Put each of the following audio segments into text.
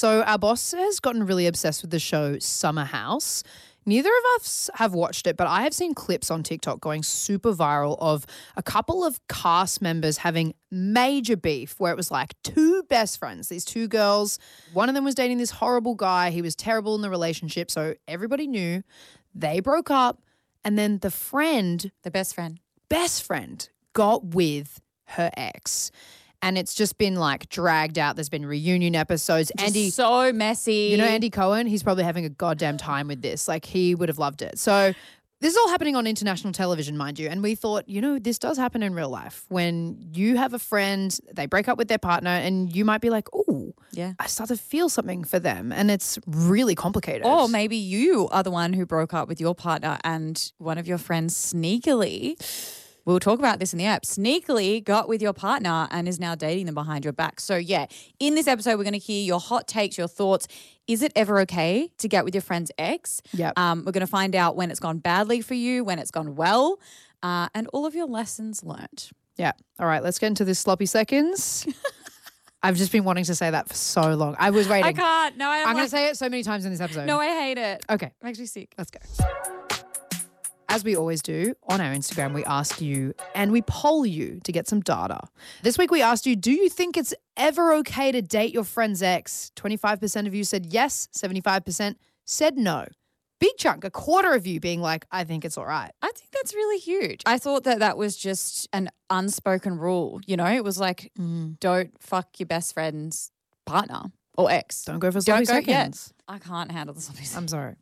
So our boss has gotten really obsessed with the show Summer House. Neither of us have watched it, but I have seen clips on TikTok going super viral of a couple of cast members having major beef where it was like two best friends, these two girls. One of them was dating this horrible guy. He was terrible in the relationship. So everybody knew. They broke up. And then the best friend got with her ex. And it's just been like dragged out. There's been reunion episodes. Andy, so messy. You know Andy Cohen? He's probably having a goddamn time with this. Like he would have loved it. So this is all happening on international television, mind you. And we thought, this does happen in real life. When you have a friend, they break up with their partner and you might be like, oh, yeah, I start to feel something for them. And it's really complicated. Or maybe you are the one who broke up with your partner and one of your friends sneakily, we'll talk about this in the app, sneakily got with your partner and is now dating them behind your back. So yeah, in this episode, we're going to hear your hot takes, your thoughts. Is it ever okay to get with your friend's ex? Yeah. We're going to find out when it's gone badly for you, when it's gone well, and all of your lessons learned. Yeah. All right, let's get into this sloppy seconds. I've just been wanting to say that for so long. I was waiting. I can't. No, I'm going to say it so many times in this episode. No, I hate it. Okay. It makes me sick. Let's go. As we always do, on our Instagram, we ask you and we poll you to get some data. This week we asked you, do you think it's ever okay to date your friend's ex? 25% of you said yes, 75% said no. Big chunk, a quarter of you being like, I think it's all right. I think that's really huge. I thought that was just an unspoken rule, It was like, don't fuck your best friend's partner. Or ex. Don't go for sloppy seconds. I can't handle the sloppy seconds. I'm sorry.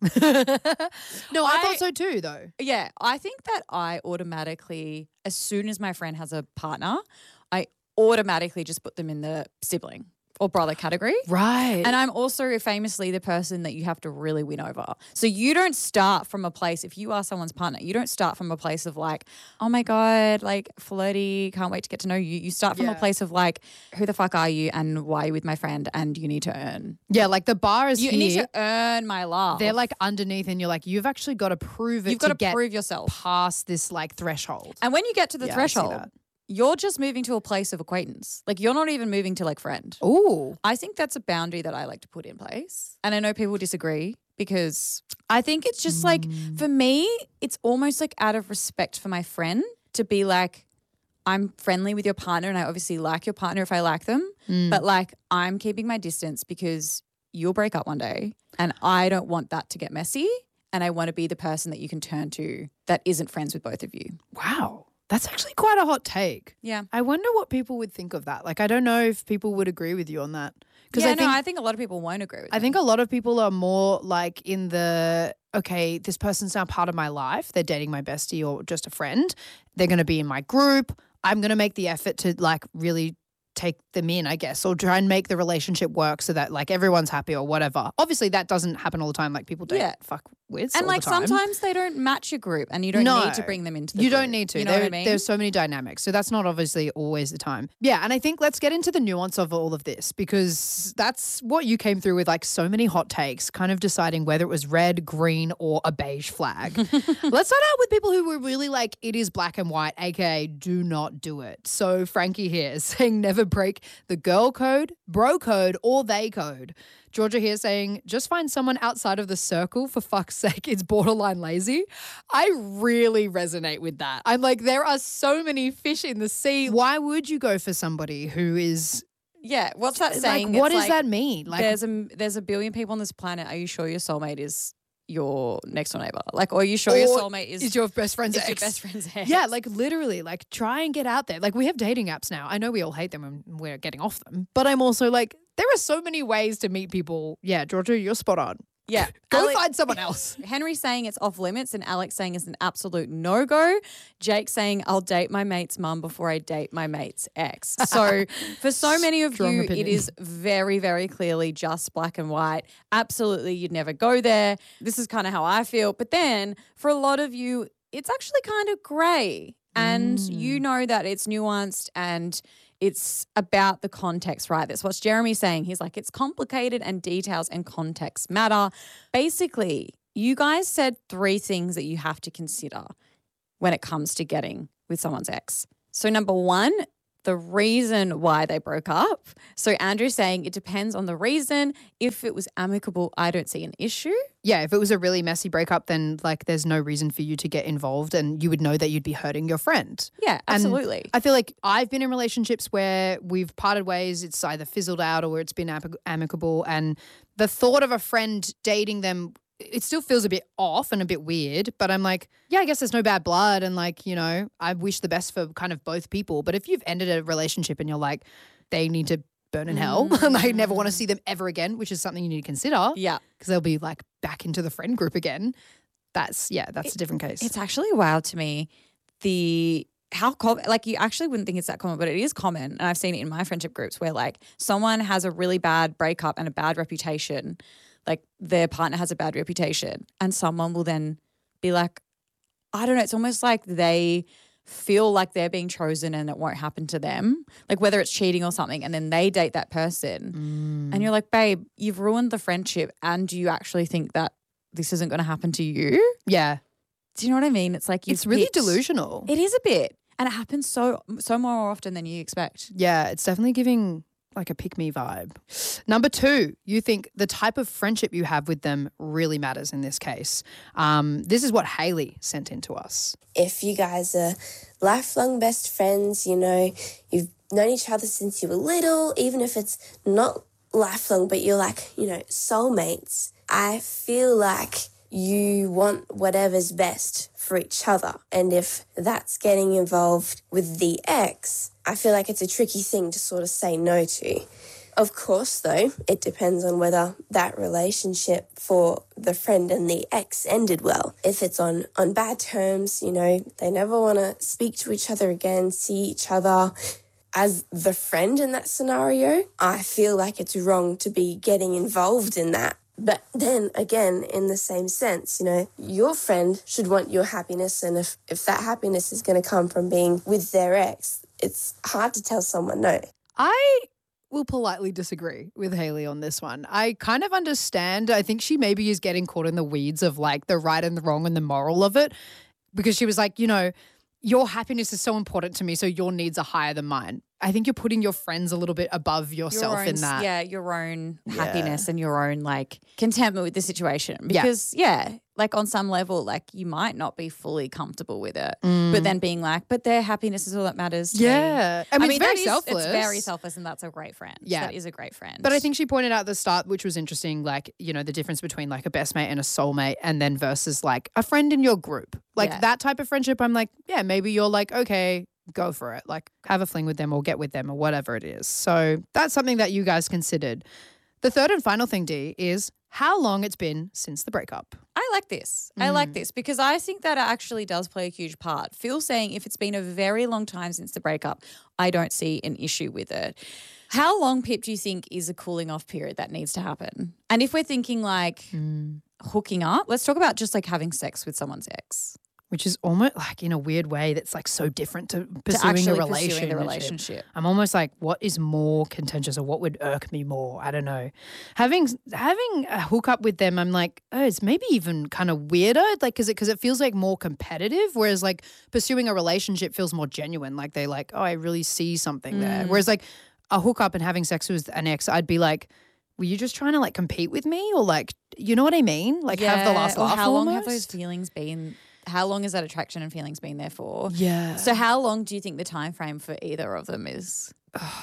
No, I thought so too, though. Yeah, I think that I automatically, as soon as my friend has a partner, I automatically just put them in the sibling or brother category. Right. And I'm also famously the person that you have to really win over. So you don't start from a place, if you are someone's partner, you don't start from a place of like, oh my God, like flirty, can't wait to get to know you. You start from a place of like, who the fuck are you and why are you with my friend and you need to earn. Yeah, like the bar is you here. You need to earn my love. They're like underneath and you're like, you've actually got to prove it. You've got to prove yourself. Past this like threshold. And when you get to the threshold, you're just moving to a place of acquaintance. Like you're not even moving to like friend. Ooh. I think that's a boundary that I like to put in place. And I know people disagree because I think it's just like, for me, it's almost like out of respect for my friend to be like, I'm friendly with your partner and I obviously like your partner if I like them. But like I'm keeping my distance because you'll break up one day and I don't want that to get messy. And I want to be the person that you can turn to that isn't friends with both of you. Wow. That's actually quite a hot take. Yeah. I wonder what people would think of that. Like, I don't know if people would agree with you on that. I think a lot of people won't agree with I think a lot of people are more like in the, okay, this person's now part of my life. They're dating my bestie or just a friend. They're going to be in my group. I'm going to make the effort to like really take them in, I guess, or try and make the relationship work so that like everyone's happy or whatever. Obviously that doesn't happen all the time. Like people don't fuck with and all like the time. sometimes they don't match your group and you don't need to bring them into the You group. don't need to. You know what I mean? There's so many dynamics. So that's not obviously always the time. Yeah, and I think let's get into the nuance of all of this because that's what you came through with, like so many hot takes, kind of deciding whether it was red, green or a beige flag. Let's start out with people who were really like, it is black and white, aka do not do it. So Frankie here is saying never break the girl code, bro code or they code. Georgia here saying, just find someone outside of the circle, for fuck's sake, it's borderline lazy. I really resonate with that. I'm like, there are so many fish in the sea. Why would you go for somebody who is... Yeah, what's that saying? Like, what does that mean? Like, there's a billion people on this planet. Are you sure your soulmate is your next door neighbor? Like, or are you sure your soulmate is your best friend's ex? Your best friend's ex. Yeah, like literally, like try and get out there. Like we have dating apps now. I know we all hate them and we're getting off them, but I'm also like, there are so many ways to meet people. Yeah, Georgia, you're spot on. Yeah. Go find someone else. Henry saying it's off limits and Alex saying it's an absolute no-go. Jake saying I'll date my mate's mum before I date my mate's ex. So for so many of you, it is very, very clearly just black and white. Absolutely, you'd never go there. This is kind of how I feel. But then for a lot of you, it's actually kind of grey. And you know that it's nuanced and it's about the context, right? That's what Jeremy's saying. He's like, it's complicated and details and context matter. Basically, you guys said 3 things that you have to consider when it comes to getting with someone's ex. So number 1, the reason why they broke up. So Andrew's saying it depends on the reason. If it was amicable, I don't see an issue. Yeah, if it was a really messy breakup, then like there's no reason for you to get involved and you would know that you'd be hurting your friend. Yeah, absolutely. And I feel like I've been in relationships where we've parted ways, it's either fizzled out or it's been amicable, and the thought of a friend dating them, it still feels a bit off and a bit weird, but I'm like, yeah, I guess there's no bad blood and like, you know, I wish the best for kind of both people. But if you've ended a relationship and you're like, they need to burn in hell and I never want to see them ever again, which is something you need to consider. Yeah. Because they'll be like back into the friend group again. That's a different case. It's actually wild to me how common, like you actually wouldn't think it's that common, but it is common. And I've seen it in my friendship groups where like someone has a really bad breakup and a bad reputation, like their partner has a bad reputation, and someone will then be like, I don't know, it's almost like they feel like they're being chosen and it won't happen to them, like whether it's cheating or something, and then they date that person and you're like, babe, you've ruined the friendship, and do you actually think that this isn't going to happen to you? Yeah. Do you know what I mean? It's like it's really delusional. It is a bit, and it happens so more often than you expect. Yeah, it's definitely giving like a pick-me vibe. Number 2, you think the type of friendship you have with them really matters in this case. This is what Haley sent in to us. If you guys are lifelong best friends, you know, you've known each other since you were little, even if it's not lifelong, but you're like, you know, soulmates, I feel like you want whatever's best for each other. And if that's getting involved with the ex, I feel like it's a tricky thing to sort of say no to. Of course, though, it depends on whether that relationship for the friend and the ex ended well. If it's on bad terms, you know, they never want to speak to each other again, see each other. As the friend in that scenario, I feel like it's wrong to be getting involved in that. But then again, in the same sense, you know, your friend should want your happiness, and if that happiness is going to come from being with their ex, it's hard to tell someone no. I will politely disagree with Haley on this one. I kind of understand. I think she maybe is getting caught in the weeds of like the right and the wrong and the moral of it, because she was like, you know, your happiness is so important to me, so your needs are higher than mine. I think you're putting your friends a little bit above yourself in that. Yeah, your own happiness and your own like contentment with the situation. Because like on some level, like you might not be fully comfortable with it, but then being like, but their happiness is all that matters to me. I mean, it's very selfless. It's very selfless, and that's a great friend. Yeah. That is a great friend. But I think she pointed out at the start, which was interesting, like, you know, the difference between like a best mate and a soulmate, and then versus like a friend in your group. Like that type of friendship, I'm like, yeah, maybe you're like, okay, go for it. Like have a fling with them or get with them or whatever it is. So that's something that you guys considered. The third and final thing, Dee, is how long it's been since the breakup. I like this. I like this because I think that it actually does play a huge part. Phil saying if it's been a very long time since the breakup, I don't see an issue with it. How long, Pip, do you think is a cooling off period that needs to happen? And if we're thinking like hooking up, let's talk about just like having sex with someone's ex. Which is almost like in a weird way that's like so different to pursuing a relationship. I'm almost like, what is more contentious or what would irk me more? I don't know. Having a hookup with them, I'm like, oh, it's maybe even kind of weirder, like because it feels like more competitive. Whereas like pursuing a relationship feels more genuine. Like they like, oh, I really see something there. Whereas like a hookup and having sex with an ex, I'd be like, were you just trying to like compete with me or like, you know what I mean? Like have the last laugh. How long have those feelings been? How long has that attraction and feelings been there for? Yeah. So how long do you think the time frame for either of them is?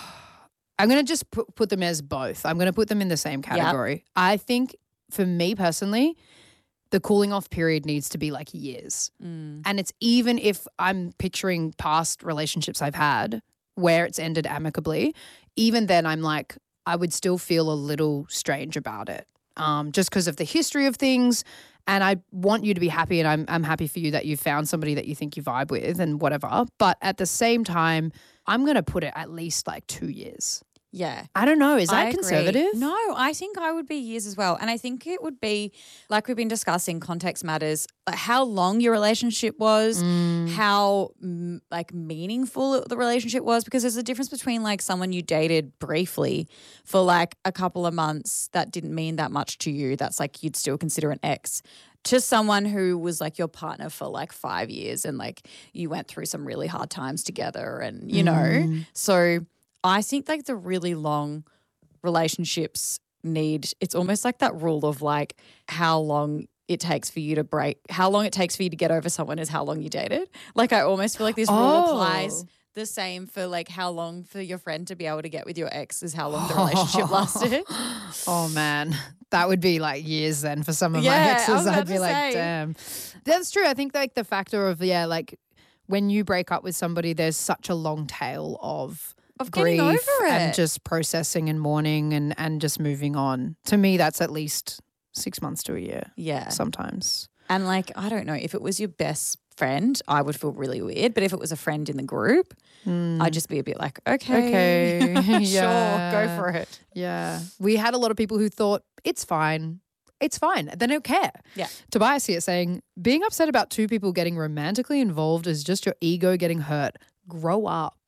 I'm going to just put them as both. I'm going to put them in the same category. Yep. I think for me personally, the cooling off period needs to be like years. And it's even if I'm picturing past relationships I've had where it's ended amicably, even then I'm like, I would still feel a little strange about it just because of the history of things. And I want you to be happy, and I'm happy for you that you found somebody that you think you vibe with and whatever. But at the same time, I'm going to put it at least like 2 years. Yeah. I don't know. Is I that agree. conservative? No, I think I would be years as well. And I think it would be, like we've been discussing, context matters, like how long your relationship was, how like meaningful the relationship was, because there's a difference between like someone you dated briefly for like a couple of months that didn't mean that much to you. That's like you'd still consider an ex, to someone who was like your partner for like 5 years and like you went through some really hard times together and, you know, so I think like the really long relationships it's almost like that rule of like how long it takes for you to get over someone is how long you dated. Like I almost feel like this rule applies the same for like how long for your friend to be able to get with your ex is how long the relationship lasted. Oh man, that would be like years then for some of my Yeah, I exes. was about I'd be to like, say. damn. That's true. I think like the factor of like when you break up with somebody, there's such a long tail of getting grief over it. and just processing and mourning and just moving on. To me, that's at least 6 months to a year. Yeah. Sometimes. And like, I don't know, if it was your best friend, I would feel really weird. But if it was a friend in the group, I'd just be a bit like, okay. Yeah. Sure, go for it. Yeah. We had a lot of people who thought, it's fine. It's fine. They don't care. Yeah. Tobias here saying, being upset about two people getting romantically involved is just your ego getting hurt. Grow up.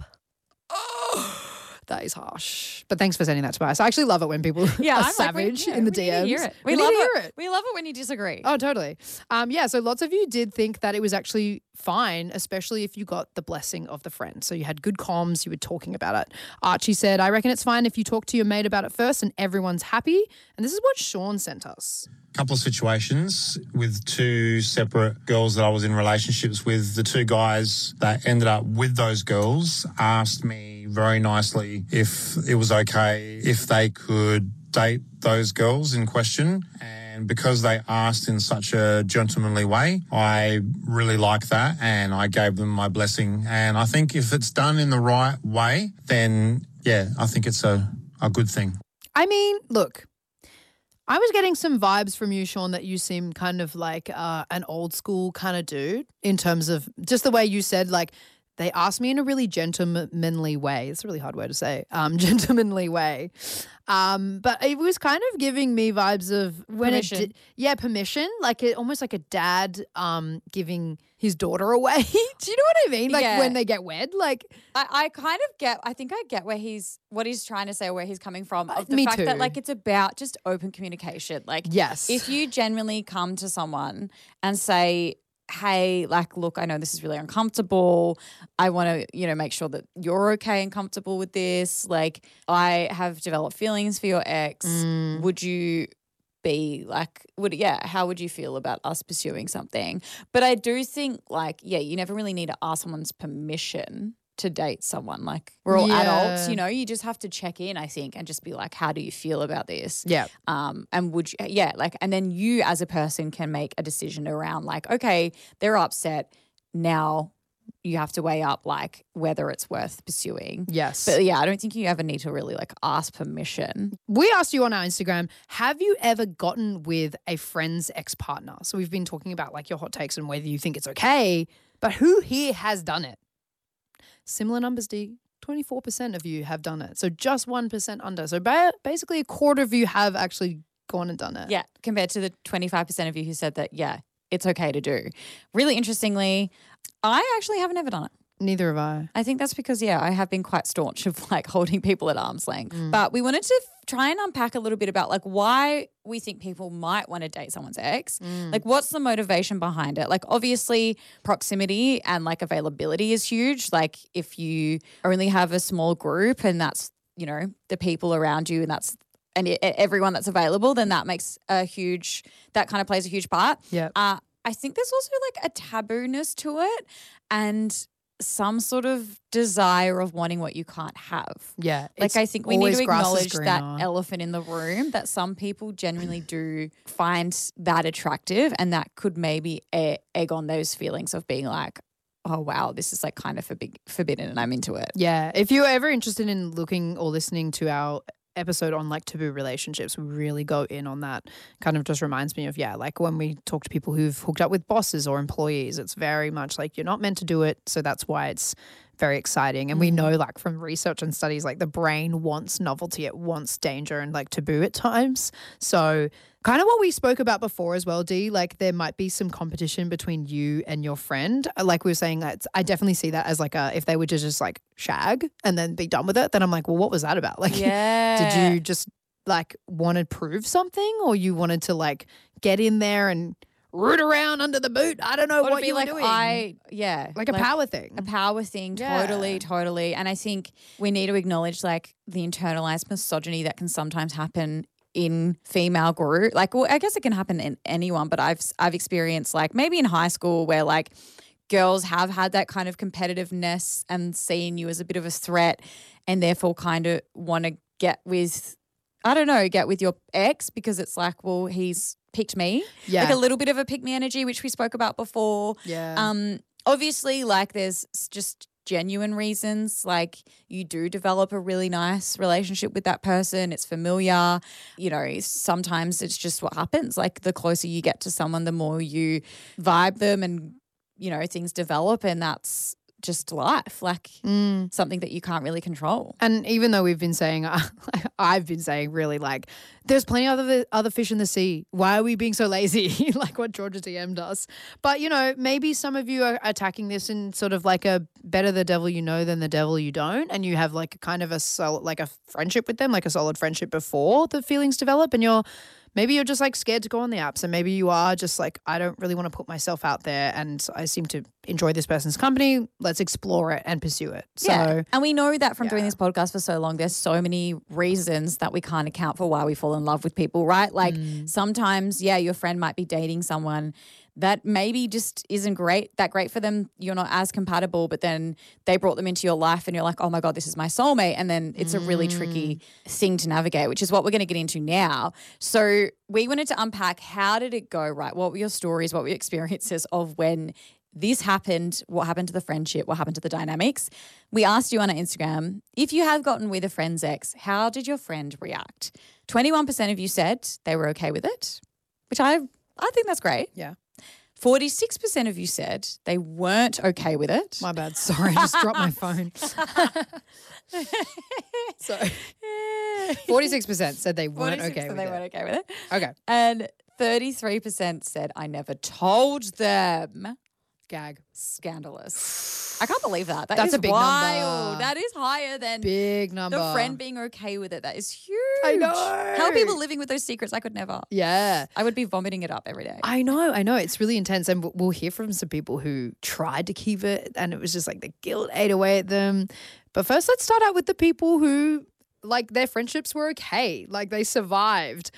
That is harsh. But thanks for sending that, Tobias. I actually love it when people are savage in the we need to DMs. hear it. We need to hear it. We love it when you disagree. Oh, totally. Yeah, so lots of you did think that it was actually fine, especially if you got the blessing of the friend. So you had good comms, you were talking about it. Archie said, I reckon it's fine if you talk to your mate about it first and everyone's happy. And this is what Sean sent us. Couple of situations with two separate girls that I was in relationships with. The two guys that ended up with those girls asked me very nicely if it was okay if they could date those girls in question. And because they asked in such a gentlemanly way, I really like that and I gave them my blessing. And I think if it's done in the right way, then yeah, I think it's a good thing. I mean, look, I was getting some vibes from you, Sean, that you seem kind of like an old school kind of dude in terms of just the way you said, like, they asked me in a really gentlemanly way. It's a really hard word to say, gentlemanly way. But it was kind of giving me vibes of when Permission. Permission, like almost like a dad giving his daughter away. Do you know what I mean? Like Yeah. when they get wed, like I kind of get, I think I get what he's trying to say or where he's coming from. Of the me fact too. that like it's about just open communication. Like yes, if you genuinely come to someone and say, hey, like, look, I know this is really uncomfortable. I want to, you know, make sure that you're okay and comfortable with this. Like, I have developed feelings for your ex. Would you be like, how would you feel about us pursuing something? But I do think, like, yeah, you never really need to ask someone's permission to date someone. Like, we're all adults, you know, you just have to check in, I think, and just be like, how do you feel about this? yeah. And would you, and then you as a person can make a decision around like, okay, they're upset. Now you have to weigh up like whether it's worth pursuing. Yes. But yeah, I don't think you ever need to really like ask permission. We asked you on our Instagram, have you ever gotten with a friend's ex-partner? So we've been talking about like your hot takes and whether you think it's okay, but who here has done it? Similar numbers, D. 24% of you have done it. So just 1% under. So basically a quarter of you have actually gone and done it. Yeah, compared to the 25% of you who said that, yeah, it's okay to do. Really interestingly, I actually haven't ever done it. Neither have I. I think that's because, yeah, I have been quite staunch of like holding people at arm's length. But we wanted to try and unpack a little bit about like why we think people might want to date someone's ex. Like what's the motivation behind it? Like obviously proximity and like availability is huge. Like if you only have a small group and that's, you know, the people around you and everyone that's available, then that makes that kind of plays a huge part. Yeah. I think there's also like a taboo-ness to it and some sort of desire of wanting what you can't have. Yeah. Like I think we need to grass is acknowledge that greener. elephant in the room that some people genuinely do find that attractive and that could maybe egg on those feelings of being like, oh, wow, this is like kind of forbidden and I'm into it. Yeah. If you're ever interested in looking or listening to our episode on like taboo relationships, we really go in on that. Kind of just reminds me of, like when we talk to people who've hooked up with bosses or employees, it's very much like you're not meant to do it. So that's why it's very exciting. And we know like from research and studies, like the brain wants novelty, it wants danger and like taboo at times. So kind of what we spoke about before as well, Dee, like there might be some competition between you and your friend. Like we were saying, I definitely see that as like if they were to just like shag and then be done with it, then I'm like, well, what was that about? Like, did you just like want to prove something, or you wanted to like get in there and root around under the boot? I don't know what you were doing. Like a power thing. A power thing, totally. And I think we need to acknowledge like the internalized misogyny that can sometimes happen in female group. Like, well, I guess it can happen in anyone, but I've experienced like maybe in high school where like girls have had that kind of competitiveness and seen you as a bit of a threat and therefore kind of want to get with your ex because it's like, well, he's picked me. Yeah. Like a little bit of a pick me energy, which we spoke about before. Yeah. Obviously, like there's just genuine reasons. Like you do develop a really nice relationship with that person. It's familiar. You know, sometimes it's just what happens. Like the closer you get to someone, the more you vibe them and, you know, things develop, and that's just life, like something that you can't really control. And even though we've been saying, I've been saying really like, there's plenty of other fish in the sea. Why are we being so lazy? Like what Georgia TM does. But, you know, maybe some of you are attacking this in sort of like a better the devil you know than the devil you don't. And you have like a kind of a friendship with them, like a solid friendship before the feelings develop, and maybe you're just like scared to go on the apps, and maybe you are just like, I don't really want to put myself out there and I seem to enjoy this person's company. Let's explore it and pursue it. So, and we know that from doing this podcast for so long, there's so many reasons that we can't account for why we fall in love with people, right? Like sometimes, your friend might be dating someone that maybe just isn't that great for them. You're not as compatible, but then they brought them into your life and you're like, oh my God, this is my soulmate. And then it's a really tricky thing to navigate, which is what we're going to get into now. So we wanted to unpack, how did it go, right? What were your stories? What were your experiences of when this happened? What happened to the friendship? What happened to the dynamics? We asked you on our Instagram, if you have gotten with a friend's ex, how did your friend react? 21% of you said they were okay with it, which I think that's great. Yeah. 46% of you said they weren't okay with it. My bad. Sorry, I just dropped my phone. So 46% said they weren't okay with it. They weren't okay with it. Okay. And 33% said I never told them. Gag. Scandalous. I can't believe that. That's a big wild. number. That is higher than big number. The friend being okay with it. That is huge. I know. How are people living with those secrets? I could never. Yeah. I would be vomiting it up every day. I know. It's really intense. And we'll hear from some people who tried to keep it and it was just like the guilt ate away at them. But first, let's start out with the people who like their friendships were okay. Like they survived.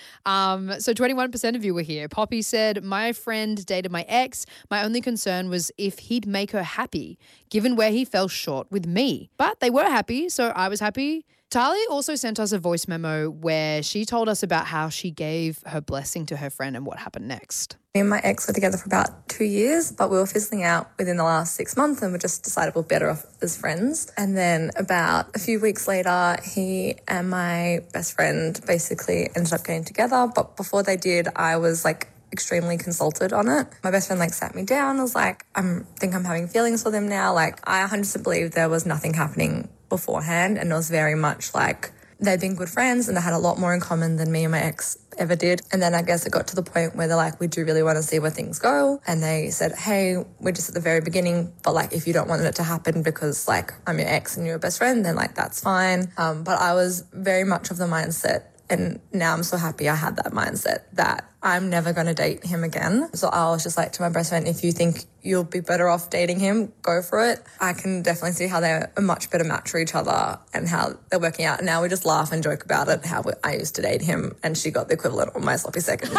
So 21% of you were here. Poppy said, my friend dated my ex. My only concern was if he'd make her happy, given where he fell short with me. But they were happy, so I was happy. Tali also sent us a voice memo where she told us about how she gave her blessing to her friend and what happened next. Me and my ex were together for about 2 years, but we were fizzling out within the last 6 months and we just decided we're better off as friends. And then about a few weeks later, he and my best friend basically ended up getting together. But before they did, I was like extremely consulted on it. My best friend like sat me down and was like, I think I'm having feelings for them now. Like I 100% believe there was nothing happening beforehand, and it was very much like they'd been good friends and they had a lot more in common than me and my ex ever did. And then I guess it got to the point where they're like, we do really want to see where things go. And they said, hey, we're just at the very beginning, but like if you don't want it to happen because like I'm your ex and you're a best friend, then like that's fine. But I was very much of the mindset, and now I'm so happy I had that mindset, that I'm never going to date him again. So I was just like to my best friend, if you think you'll be better off dating him, go for it. I can definitely see how they're a much better match for each other and how they're working out. And now we just laugh and joke about it, how I used to date him and she got the equivalent of my sloppy seconds.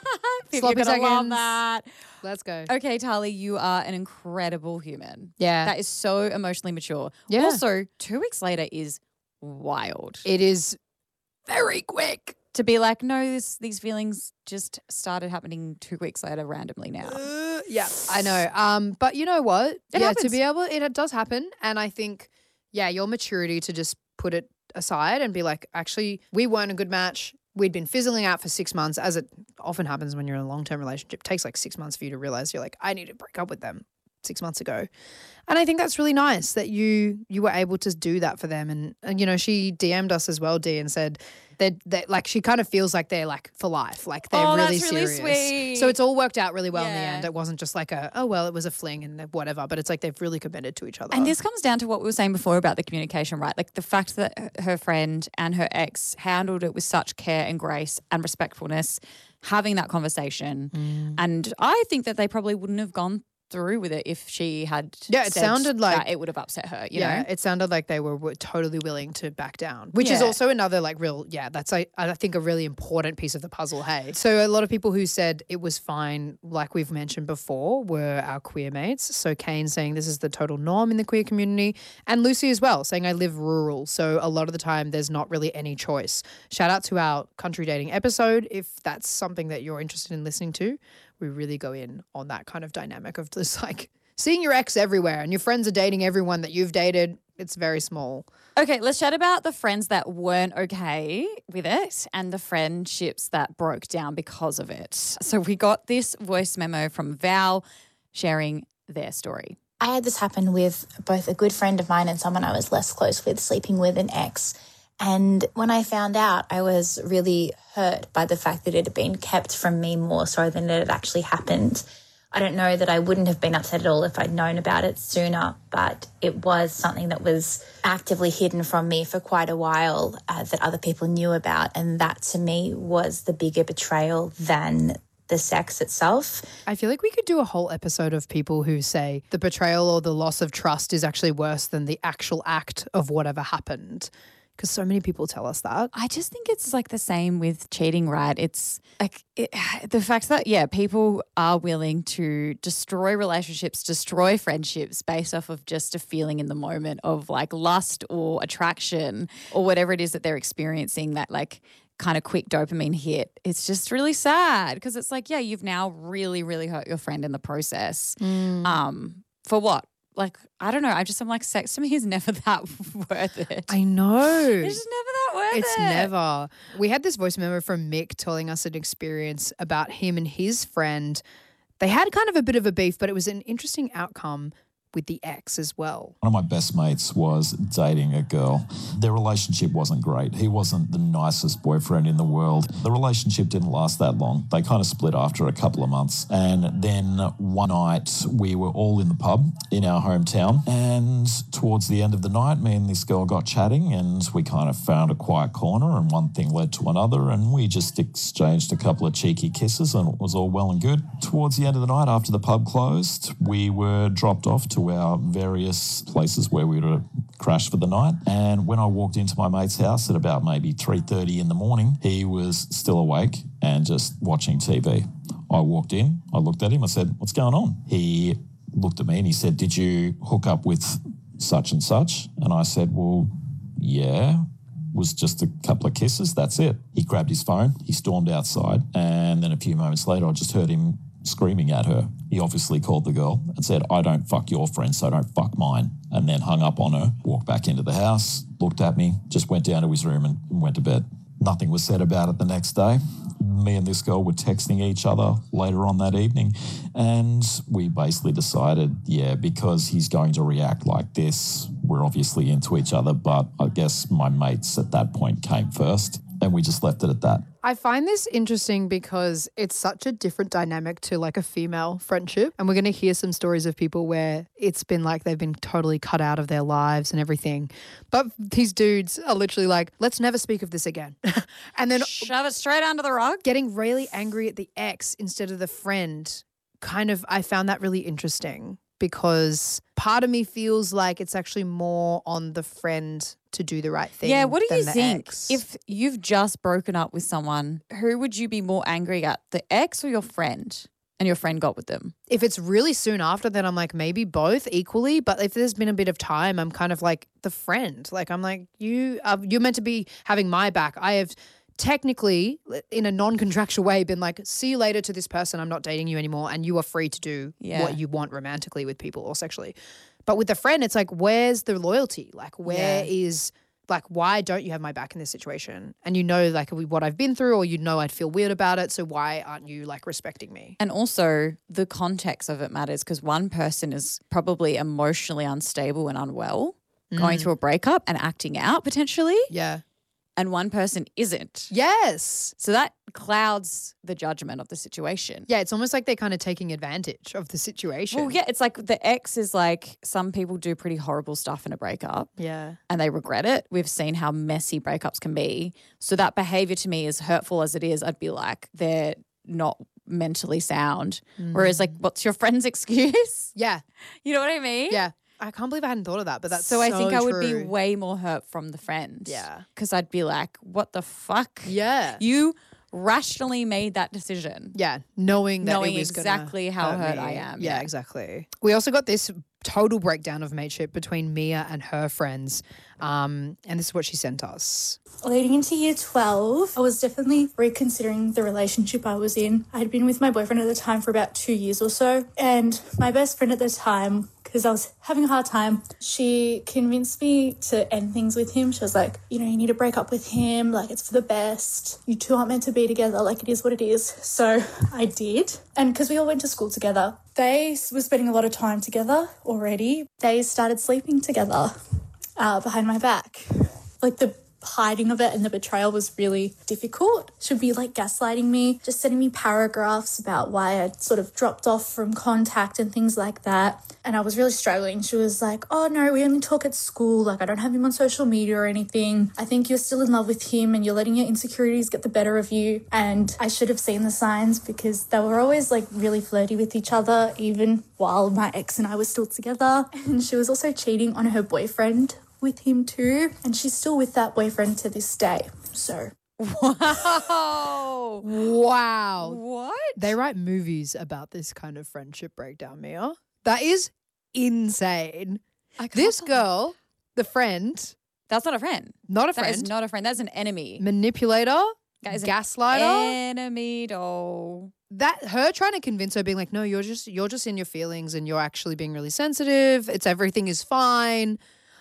Sloppy seconds. Love that. Let's go. Okay, Tali, you are an incredible human. Yeah. That is so emotionally mature. Yeah. Also, 2 weeks later is wild. It is very quick. To be like, no, these feelings just started happening 2 weeks later randomly now. Yeah, I know. But you know what? It happens. To be able, it does happen. And I think, your maturity to just put it aside and be like, actually, we weren't a good match. We'd been fizzling out for 6 months, as it often happens when you're in a long-term relationship. It takes like 6 months for you to realize you're like, I need to break up with them. 6 months ago. And I think that's really nice that you were able to do that for them. And you know, she DM'd us as well, Dee, and said that like she kind of feels like they're like for life, like they're really that's really serious. sweet. So it's all worked out really well in the Yeah. end. It wasn't just like it was a fling and whatever, but it's like they've really committed to each other. And this comes down to what we were saying before about the communication, right? Like the fact that her friend and her ex handled it with such care and grace and respectfulness, having that conversation. And I think that they probably wouldn't have gone through with it if she had Yeah, it said sounded like- that it would have upset her, you know? it sounded like they were totally willing to back down, which is Yeah. also another like real, that's I think a really important piece of the puzzle, hey? So a lot of people who said it was fine, like we've mentioned before, were our queer mates. So Kane saying this is the total norm in the queer community, and Lucy as well saying I live rural, so a lot of the time there's not really any choice. Shout out to our country dating episode if that's something that you're interested in listening to. We really go in on that kind of dynamic of just like seeing your ex everywhere and your friends are dating everyone that you've dated. It's very small. Okay, let's chat about the friends that weren't okay with it and the friendships that broke down because of it. So we got this voice memo from Val sharing their story. I had this happen with both a good friend of mine and someone I was less close with, sleeping with an ex. And when I found out, I was really hurt by the fact that it had been kept from me more so than it had actually happened. I don't know that I wouldn't have been upset at all if I'd known about it sooner, but it was something that was actively hidden from me for quite a while that other people knew about. And that to me was the bigger betrayal than the sex itself. I feel like we could do a whole episode of people who say the betrayal or the loss of trust is actually worse than the actual act of whatever happened. Because so many people tell us that. I just think it's like the same with cheating, right? It's like the fact that, people are willing to destroy relationships, destroy friendships based off of just a feeling in the moment of like lust or attraction or whatever it is that they're experiencing, that like kind of quick dopamine hit. It's just really sad because it's like, you've now really, really hurt your friend in the process. For what? Like, I don't know. I'm like, sex to me is never that worth it. I know. It's just never that worth it. It's never. We had this voice memo from Mick telling us an experience about him and his friend. They had kind of a bit of a beef, but it was an interesting outcome with the ex as well. One of my best mates was dating a girl. Their relationship wasn't great. He wasn't the nicest boyfriend in the world. The relationship didn't last that long. They kind of split after a couple of months. And then one night we were all in the pub in our hometown. And towards the end of the night, me and this girl got chatting and we kind of found a quiet corner and one thing led to another and we just exchanged a couple of cheeky kisses and it was all well and good. Towards the end of the night, after the pub closed, we were dropped off to our various places where we would crash for the night. And when I walked into my mate's house at about maybe 3:30 in the morning, he was still awake and just watching TV. I walked in, I looked at him, I said, "What's going on?" He looked at me and he said, "Did you hook up with such and such?" And I said, "Well, yeah. Was just a couple of kisses, that's it." He grabbed his phone, he stormed outside, and then a few moments later I just heard him screaming at her. He obviously called the girl and said, "I don't fuck your friend, so don't fuck mine," and then hung up on her, walked back into the house, looked at me, just went down to his room and went to bed. Nothing was said about it the next day. Me and this girl were texting each other later on that evening, and we basically decided, because he's going to react like this, we're obviously into each other, but I guess my mates at that point came first, and we just left it at that. I find this interesting because it's such a different dynamic to like a female friendship. And we're going to hear some stories of people where it's been like they've been totally cut out of their lives and everything. But these dudes are literally like, let's never speak of this again. And then shove it straight under the rug. Getting really angry at the ex instead of the friend. I found that really interesting because part of me feels like it's actually more on the friend to do the right thing. Yeah, what do than you the think? ex. If you've just broken up with someone, who would you be more angry at, the ex or your friend? And your friend got with them? If it's really soon after, then I'm like, maybe both equally. But if there's been a bit of time, I'm kind of like the friend. Like, I'm like, you're meant to be having my back. I have technically, in a non-contractual way, been like, see you later to this person. I'm not dating you anymore. And you are free to do what you want romantically with people or sexually. But with the friend, it's like, where's the loyalty? Like, where is Like, why don't you have my back in this situation? And you know, like, what I've been through, or you know I'd feel weird about it. So why aren't you, like, respecting me? And also the context of it matters, because one person is probably emotionally unstable and unwell, going through a breakup and acting out potentially. Yeah. And one person isn't. Yes. So that clouds the judgment of the situation. Yeah, it's almost like they're kind of taking advantage of the situation. Well, yeah, it's like the ex is like, some people do pretty horrible stuff in a breakup. Yeah. And they regret it. We've seen how messy breakups can be. So that behavior to me, as hurtful as it is, I'd be like, they're not mentally sound. Whereas like, what's your friend's excuse? Yeah. You know what I mean? Yeah. I can't believe I hadn't thought of that, but that's So I think I would be true. way more hurt from the friend. Yeah. Because I'd be like, what the fuck? Yeah. You rationally made that decision. Yeah, knowing that Knowing it was exactly gonna how hurt hurt me. I am. Yeah, exactly. We also got this total breakdown of mateship between Mia and her friends. And this is what she sent us. Leading into year 12, I was definitely reconsidering the relationship I was in. I had been with my boyfriend at the time for about 2 years or so. And my best friend at the time, because I was having a hard time, she convinced me to end things with him. She was like, you know, you need to break up with him. Like, it's for the best. You two aren't meant to be together. Like, it is what it is. So I did. And because we all went to school together, they were spending a lot of time together already. They started sleeping together behind my back. Like, the hiding of it and the betrayal was really difficult. She'd be like gaslighting me, just sending me paragraphs about why I'd sort of dropped off from contact and things like that. And I was really struggling. She was like, oh no, we only talk at school. Like, I don't have him on social media or anything. I think you're still in love with him and you're letting your insecurities get the better of you. And I should have seen the signs, because they were always like really flirty with each other, even while my ex and I were still together. And she was also cheating on her boyfriend with him too, and she's still with that boyfriend to this day. So Wow. Wow. What? They write movies about this kind of friendship breakdown, Mia. That is insane. This girl, the friend, That's not a friend. not a That friend, is not a friend. That's an enemy. manipulator, That is an gaslighter. enemy doll. That her trying to convince her, being like, no, you're just in your feelings and you're actually being really sensitive. It's everything is fine.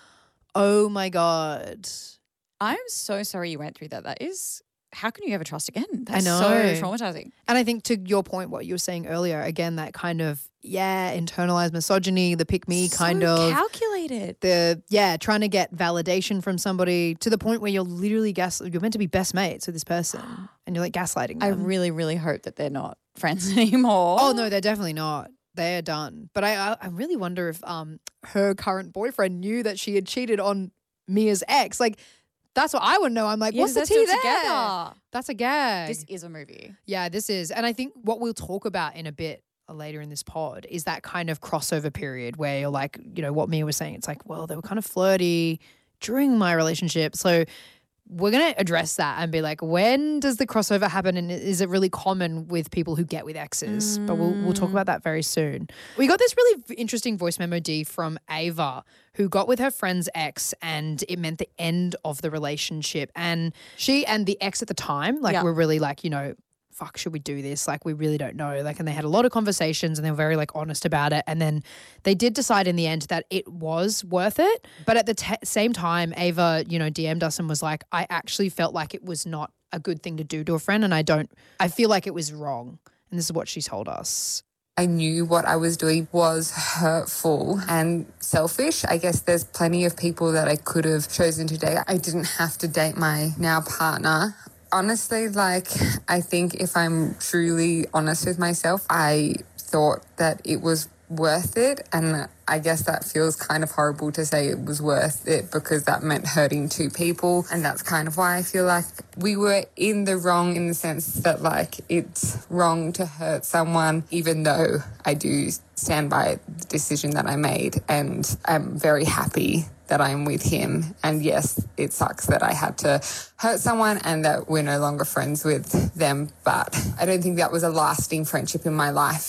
Oh my God. I'm so sorry you went through that. That is, how can you ever trust again? I That's know. so traumatizing. And I think to your point, what you were saying earlier, again, that kind of, internalized misogyny, the pick me kind So of. calculated. Trying to get validation from somebody to the point where you're literally you're meant to be best mates with this person and you're like gaslighting them. I really, really hope that they're not friends anymore. Oh no, they're definitely not. They are done. But I really wonder if her current boyfriend knew that she had cheated on Mia's ex. Like, that's what I would know. I'm like, Yeah, what's the 'cause they're tea still there? together. That's a gag. This is a movie. Yeah, this is. And I think what we'll talk about in a bit later in this pod is that kind of crossover period where you're like, you know, what Mia was saying. It's like, well, they were kind of flirty during my relationship. So we're going to address that and be like, when does the crossover happen? And is it really common with people who get with exes? But we'll talk about that very soon. We got this really interesting voice memo, D, from Ava, who got with her friend's ex and it meant the end of the relationship. And she and the ex at the time, were really like, you know, fuck, should we do this? Like, we really don't know. Like, and they had a lot of conversations and they were very like honest about it. And then they did decide in the end that it was worth it. But at the same time, Ava, you know, DM'd us and was like, I actually felt like it was not a good thing to do to a friend. And I feel like it was wrong. And this is what she told us. I knew what I was doing was hurtful and selfish. I guess there's plenty of people that I could have chosen to date. I didn't have to date my now partner. Honestly, I think if I'm truly honest with myself, I thought that it was worth it. And I guess that feels kind of horrible to say it was worth it because that meant hurting two people. And that's kind of why I feel like we were in the wrong in the sense that it's wrong to hurt someone, even though I do stand by the decision that I made. And I'm very happy that I'm with him. And yes, it sucks that I had to hurt someone and that we're no longer friends with them. But I don't think that was a lasting friendship in my life.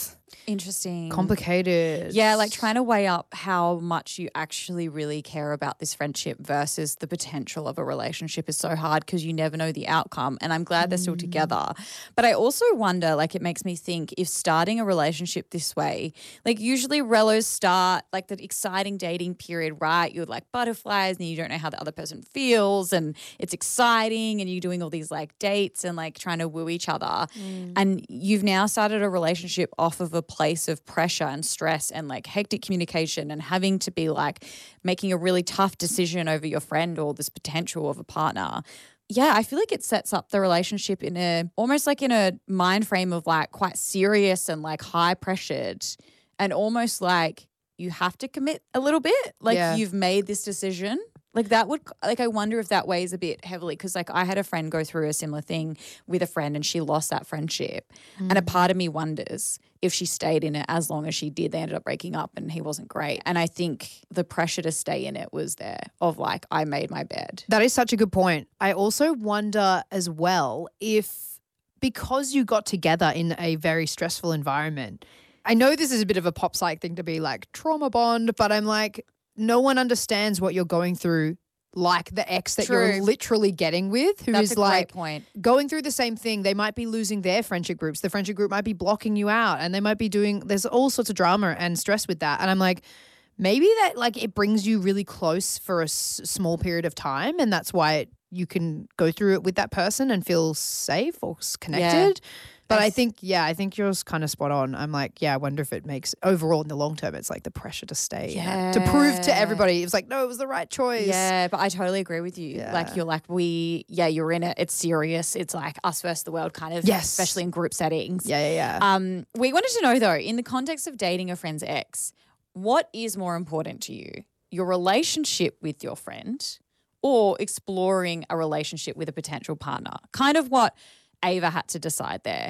Interesting. complicated. Yeah, like trying to weigh up how much you actually really care about this friendship versus the potential of a relationship is so hard because you never know the outcome. And I'm glad they're still together. But I also wonder, like, it makes me think if starting a relationship this way, like usually relos start like the exciting dating period, right? You're like butterflies and you don't know how the other person feels and it's exciting and you're doing all these like dates and like trying to woo each other. And you've now started a relationship off of a place of pressure and stress and like hectic communication and having to be like making a really tough decision over your friend or this potential of a partner. Yeah, I feel like it sets up the relationship in a almost like in a mind frame of like quite serious and like high pressured and almost like you have to commit a little bit. Like you've made this decision. Like that would, like I wonder if that weighs a bit heavily because like I had a friend go through a similar thing with a friend and she lost that friendship. And a part of me wonders if she stayed in it as long as she did. They ended up breaking up and he wasn't great. And I think the pressure to stay in it was there of like I made my bed. That is such a good point. I also wonder as well if because you got together in a very stressful environment, I know this is a bit of a pop psych thing to be like trauma bond, but I'm like, no one understands what you're going through like the ex that you're literally getting with who That's is a like great point. going through the same thing. They might be losing their friendship groups. The friendship group might be blocking you out and they might be there's all sorts of drama and stress with that. And I'm like, maybe that like it brings you really close for a small period of time and that's why you can go through it with that person and feel safe or connected. Yeah. But I think you're kind of spot on. I'm like, I wonder if it makes overall in the long term, it's like the pressure to stay to prove to everybody. It's like, no, it was the right choice. Yeah, but I totally agree with you. Yeah. Like you're like, you're in it. It's serious. It's like us versus the world kind of, especially in group settings. Yeah. We wanted to know though, in the context of dating a friend's ex, what is more important to you? Your relationship with your friend or exploring a relationship with a potential partner? Kind of what Ava had to decide there.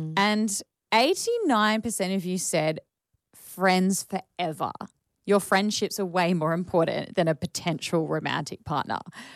And 89% of you said friends forever. Your friendships are way more important than a potential romantic partner,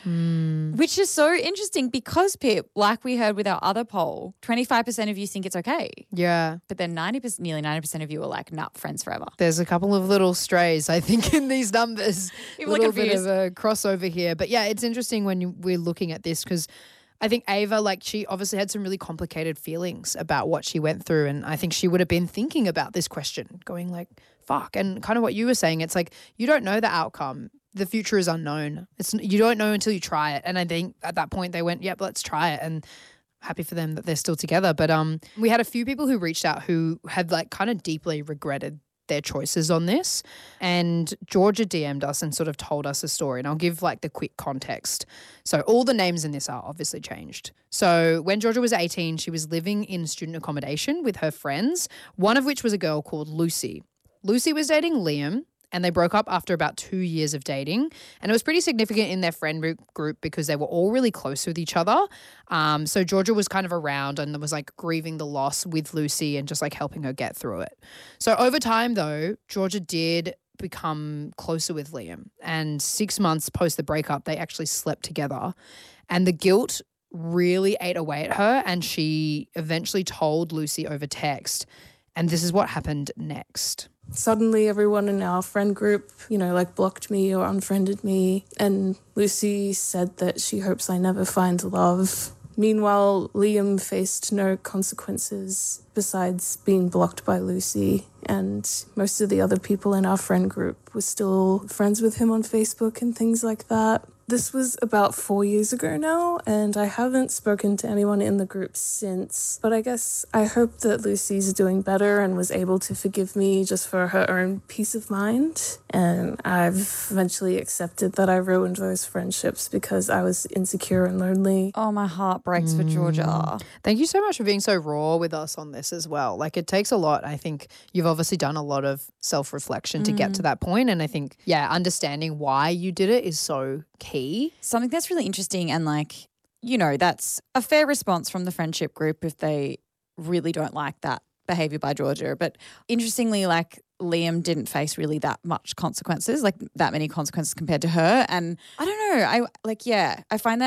which is so interesting because, Pip, like we heard with our other poll, 25% of you think it's okay. Yeah. But then nearly 90% of you are like, nah, friends forever. There's a couple of little strays, I think, in these numbers. A little bit of a crossover here. But yeah, it's interesting when we're looking at this because I think Ava, like she obviously had some really complicated feelings about what she went through. And I think she would have been thinking about this question going like, fuck. And kind of what you were saying, it's like, you don't know the outcome. The future is unknown. You don't know until you try it. And I think at that point they went, yep, let's try it. And happy for them that they're still together. But we had a few people who reached out who had like kind of deeply regretted their choices on this. And Georgia DM'd us and sort of told us a story. And I'll give like the quick context. So all the names in this are obviously changed. So when Georgia was 18, she was living in student accommodation with her friends, one of which was a girl called Lucy. Lucy was dating Liam and they broke up after about 2 years of dating. And it was pretty significant in their friend group because they were all really close with each other. So Georgia was kind of around and was like grieving the loss with Lucy and just like helping her get through it. So over time though, Georgia did become closer with Liam. And 6 months post the breakup, they actually slept together. And the guilt really ate away at her and she eventually told Lucy over text. And this is what happened next. Suddenly everyone in our friend group, like blocked me or unfriended me. And Lucy said that she hopes I never find love. Meanwhile, Liam faced no consequences besides being blocked by Lucy. And most of the other people in our friend group were still friends with him on Facebook and things like that. This was about 4 years ago now, and I haven't spoken to anyone in the group since. But I guess I hope that Lucy's doing better and was able to forgive me just for her own peace of mind. And I've eventually accepted that I ruined those friendships because I was insecure and lonely. Oh, my heart breaks for Georgia. Thank you so much for being so raw with us on this as well. Like it takes a lot. I think you've obviously done a lot of self-reflection to get to that point. And I think, understanding why you did it is so key. Something that's really interesting and like, that's a fair response from the friendship group if they really don't like that behavior by Georgia. But interestingly, like Liam didn't face really that much consequences, like that many consequences compared to her. And I don't know, I find that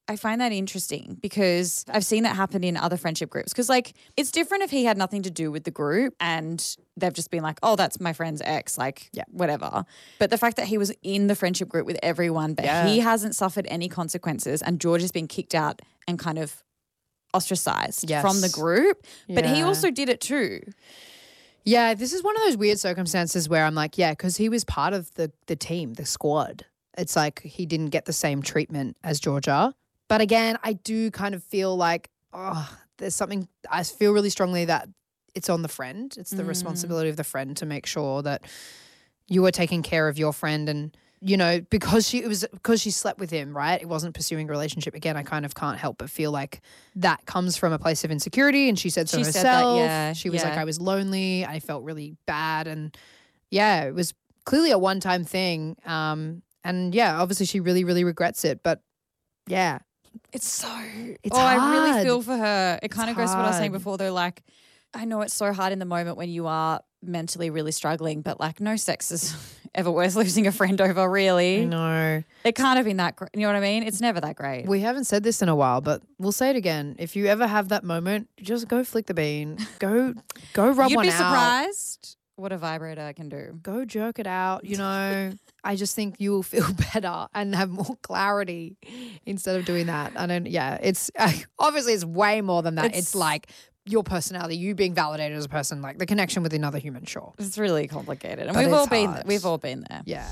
I find that interesting because I've seen that happen in other friendship groups. Because like it's different if he had nothing to do with the group and they've just been like, oh, that's my friend's ex, like whatever. But the fact that he was in the friendship group with everyone, but he hasn't suffered any consequences and George has been kicked out and kind of ostracized from the group. But he also did it too. Yeah, this is one of those weird circumstances where I'm like, yeah, because he was part of the team, the squad. It's like he didn't get the same treatment as Georgia. But again, I do kind of feel like, there's something, I feel really strongly that it's on the friend. It's the responsibility of the friend to make sure that you are taking care of your friend. And, you know, because she slept with him, right? It wasn't pursuing a relationship. Again, I kind of can't help but feel like that comes from a place of insecurity. And she said so herself. She was like, I was lonely. I felt really bad. And yeah, it was clearly a one-time thing. And yeah, obviously she really, really regrets it. But yeah. It's hard. I really feel for her. It kind of goes to what I was saying before though, like I know it's so hard in the moment when you are mentally really struggling, but like no sex is ever worth losing a friend over, really. I know. It can't have been that great. You know what I mean? It's never that great. We haven't said this in a while, but we'll say it again. If you ever have that moment, just go flick the bean. Go rub one out. You'd be surprised what a vibrator can do. Go jerk it out, you know. I just think you will feel better and have more clarity instead of doing that. It's obviously it's way more than that. It's like your personality, you being validated as a person, like the connection with another human, sure. It's really complicated. And But we've all been there. Yeah.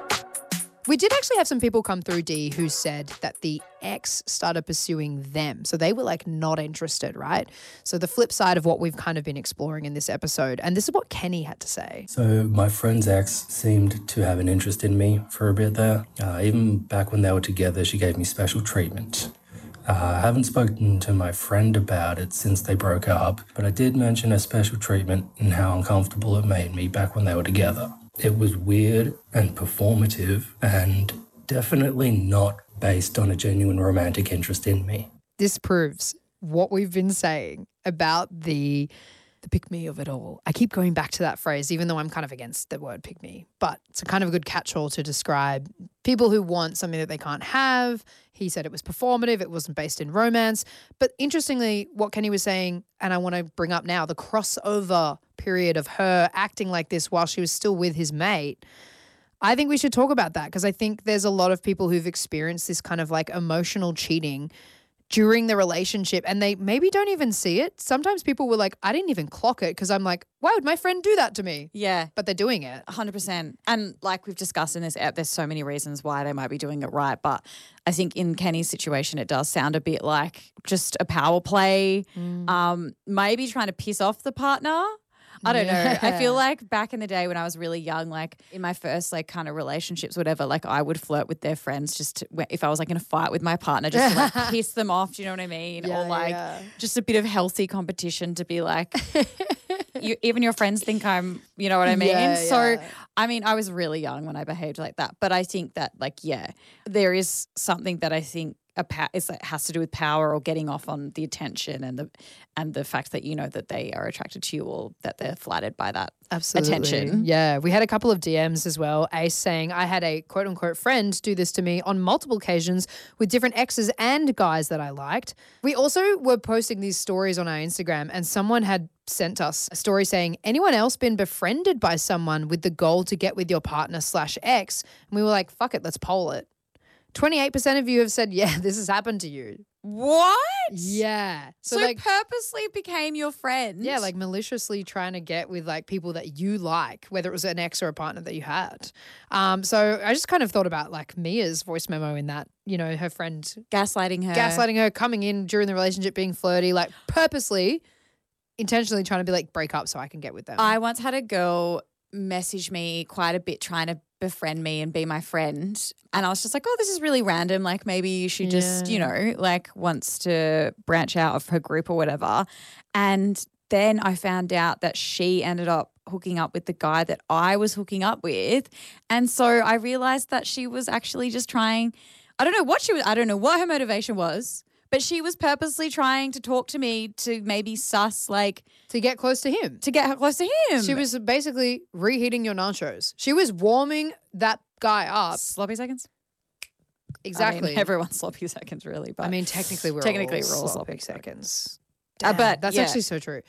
We did actually have some people come through, Dee, who said that the ex started pursuing them. So they were like not interested, right? So the flip side of what we've kind of been exploring in this episode. And this is what Kenny had to say. So my friend's ex seemed to have an interest in me for a bit there. Even back when they were together, she gave me special treatment. I haven't spoken to my friend about it since they broke up, but I did mention her special treatment and how uncomfortable it made me back when they were together. It was weird and performative and definitely not based on a genuine romantic interest in me. This proves what we've been saying about the pick-me of it all. I keep going back to that phrase, even though I'm kind of against the word pick-me, but it's a kind of a good catch-all to describe people who want something that they can't have. He said it was performative. It wasn't based in romance. But interestingly, what Kenny was saying, and I want to bring up now, the crossover period of her acting like this while she was still with his mate, I think we should talk about that because I think there's a lot of people who've experienced this kind of like emotional cheating during the relationship and they maybe don't even see it. Sometimes people were like, I didn't even clock it because I'm like, why would my friend do that to me? Yeah. But they're doing it. 100%. And like we've discussed in this app, there's so many reasons why they might be doing it right. But I think in Kenny's situation, it does sound a bit like just a power play, maybe trying to piss off the partner. I don't know. I feel like back in the day when I was really young, like in my first like kind of relationships, whatever, like I would flirt with their friends just to, if I was like in a fight with my partner, just to like piss them off. Do you know what I mean? Or like just a bit of healthy competition to be like, even your friends think I'm, you know what I mean? So, I mean, I was really young when I behaved like that. But I think that like, there is something that I think it has to do with power or getting off on the attention and the fact that you know that they are attracted to you or that they're flattered by that attention. Yeah, we had a couple of DMs as well. Ace saying, I had a quote unquote friend do this to me on multiple occasions with different exes and guys that I liked. We also were posting these stories on our Instagram and someone had sent us a story saying, anyone else been befriended by someone with the goal to get with your partner /ex? And we were like, fuck it, let's poll it. 28% of you have said, yeah, this has happened to you. What? Yeah. So like purposely became your friend? Yeah, like maliciously trying to get with like people that you like, whether it was an ex or a partner that you had. So I just kind of thought about like Mia's voice memo in that, you know, her friend. Gaslighting her, coming in during the relationship, being flirty, like purposely, intentionally trying to be like, break up so I can get with them. I once had a girl message me quite a bit trying to befriend me and be my friend. And I was just like, oh, this is really random. Like maybe she just, you know, like wants to branch out of her group or whatever. And then I found out that she ended up hooking up with the guy that I was hooking up with. And so I realized that she was actually just trying, I don't know what her motivation was, but she was purposely trying to talk to me to maybe suss like. To get close to him. To get her close to him. She was basically reheating your nachos. She was warming that guy up. Sloppy seconds. Exactly. Everyone's sloppy seconds, really. But technically we're all sloppy seconds. Damn, but that's actually so true.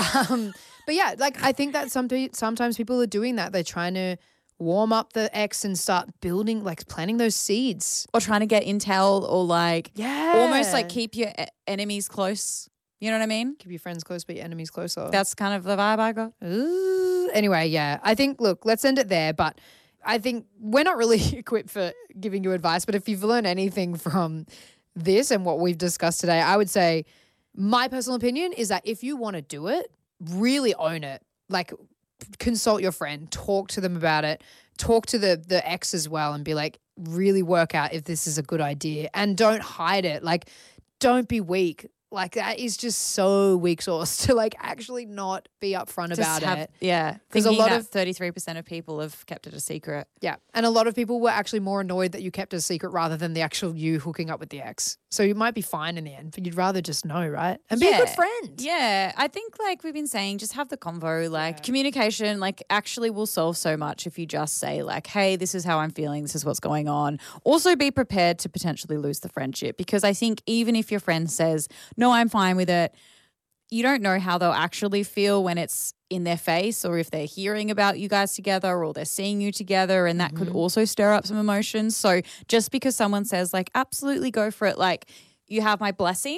But yeah, like I think that sometimes people are doing that. They're trying to warm up the ex and start building, like planting those seeds. Or trying to get intel or like almost like keep your enemies close. You know what I mean? Keep your friends close, but your enemies closer. That's kind of the vibe I got. Ooh. Anyway, yeah. I think, look, let's end it there. But I think we're not really equipped for giving you advice. But if you've learned anything from this and what we've discussed today, I would say my personal opinion is that if you want to do it, really own it. Like, consult your friend, talk to them about it, talk to the ex as well and be like, really work out if this is a good idea and don't hide it. Like, don't be weak. Like, that is just so weak sauce to like actually not be upfront about it. Yeah. Because a lot of 33% of people have kept it a secret. Yeah. And a lot of people were actually more annoyed that you kept it a secret rather than the actual you hooking up with the ex. So you might be fine in the end, but you'd rather just know, right? And be a good friend. Yeah. I think like we've been saying, just have the convo, like communication, like actually will solve so much if you just say like, hey, this is how I'm feeling. This is what's going on. Also be prepared to potentially lose the friendship because I think even if your friend says, no, I'm fine with it, you don't know how they'll actually feel when it's in their face or if they're hearing about you guys together or they're seeing you together, and that could also stir up some emotions. So just because someone says like, absolutely go for it, like you have my blessing,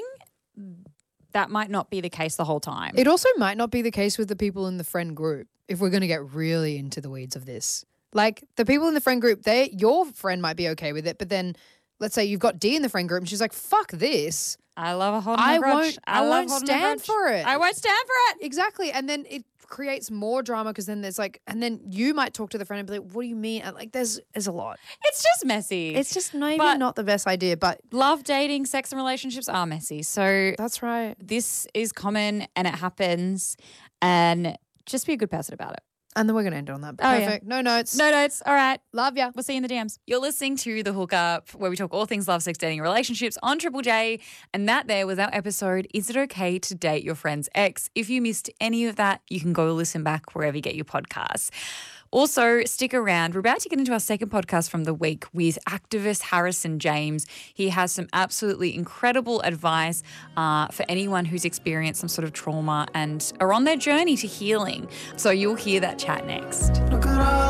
that might not be the case the whole time. It also might not be the case with the people in the friend group if we're going to get really into the weeds of this. Like the people in the friend group, your friend might be okay with it, but then let's say you've got D in the friend group and she's like, fuck this. I love holding a grudge. I won't stand for it. I won't stand for it. Exactly. And then it creates more drama because then there's like, and then you might talk to the friend and be like, what do you mean? And like, there's a lot. It's just messy. It's just maybe not the best idea, but love, dating, sex and relationships are messy. So that's right. This is common and it happens, and just be a good person about it. And then we're going to end on that. Perfect. Yeah. No notes. No notes. All right. Love ya. We'll see you in the DMs. You're listening to The Hookup, where we talk all things love, sex, dating, relationships on Triple J. And that there was our episode, Is It Okay to Date Your Friend's Ex? If you missed any of that, you can go listen back wherever you get your podcasts. Also, stick around. We're about to get into our second podcast from the week with activist Harrison James. He has some absolutely incredible advice for anyone who's experienced some sort of trauma and are on their journey to healing. So you'll hear that chat next.